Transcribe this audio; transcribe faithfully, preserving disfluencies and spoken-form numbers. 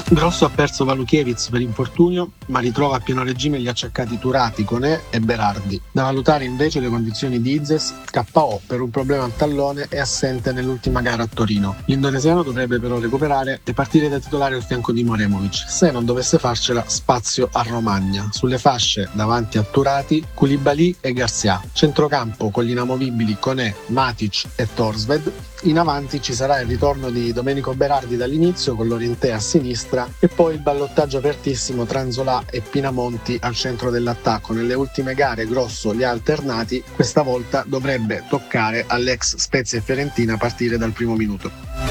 Grosso ha perso Valukiewicz per infortunio, ma ritrova a pieno regime gli acciaccati Turati, Koné e Berardi. Da valutare invece le condizioni di Izes, K O per un problema al tallone e assente nell'ultima gara a Torino. L'indonesiano dovrebbe però recuperare e partire da titolare al fianco di Moremovic. Se non dovesse farcela, spazio a Romagna. Sulle fasce davanti a Turati, Koulibaly e Garcia. Centrocampo con gli inamovibili Koné, Matic e Torsved. In avanti ci sarà il ritorno di Domenico Berardi dall'inizio con Lorientè a sinistra e poi il ballottaggio apertissimo tra Nzola e Pinamonti al centro dell'attacco. Nelle ultime gare Grosso li ha alternati, questa volta dovrebbe toccare all'ex Spezia e Fiorentina a partire dal primo minuto.